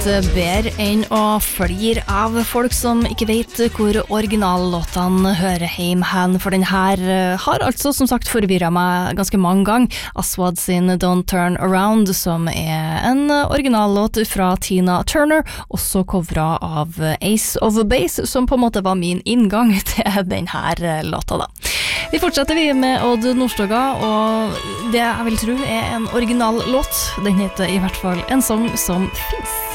Bedre enn å flire av folk som ikke vet hvor originallåtene hører hjemme hen, for den her har altså som sagt forvirret meg ganske mange ganger. Aswad sin Don't Turn Around, som en originallåt fra Tina Turner, også covret av Ace of Base, som på en måte var min inngang til den her låta da. Vi fortsetter med Odd Nordstoga, og det jeg vil tro en original låt. Den heter i hvert fall En sang som finnes.